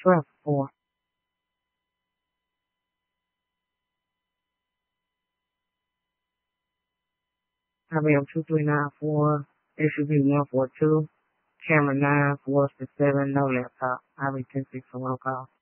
12 4. IBM 2394, SUV 142, camera 9, 4 to 7, no laptop. IB 106 for one call.